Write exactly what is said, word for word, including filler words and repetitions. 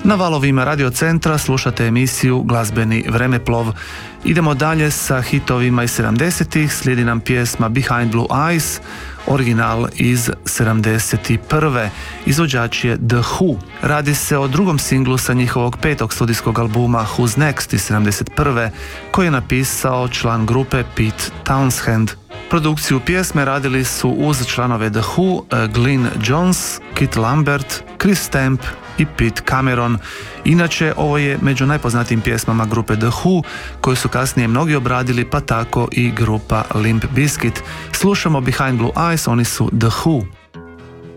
Na valovima Radio Centra slušate emisiju Glazbeni vremeplov. Idemo dalje sa hitovima iz sedamdesetih, slijedi nam pjesma Behind Blue Eyes, original iz sedamdeset prve. Izvođač je The Who. Radi se o drugom singlu sa njihovog petog studijskog albuma Who's Next iz sedamdeset prve, koji je napisao član grupe Pete Townshend. Produkciju pjesme radili su uz članove The Who, Glyn Johns, Kit Lambert, Chris Stamp i Pete Cameron. Inače, ovo je među najpoznatijim pjesmama grupe The Who, koju su kasnije mnogi obradili, pa tako i grupa Limp Bizkit. Slušamo Behind Blue Eyes, oni su The Who.